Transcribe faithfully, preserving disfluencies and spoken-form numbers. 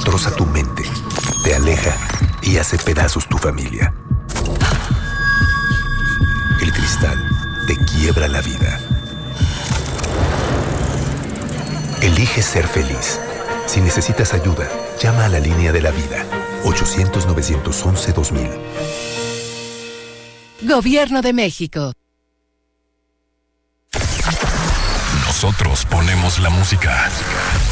destroza tu mente, te aleja y hace pedazos tu familia. El cristal te quiebra la vida. Elige ser feliz. Si necesitas ayuda, llama a la línea de la vida. ochocientos, novecientos once, dos mil. Gobierno de México. Nosotros ponemos la música.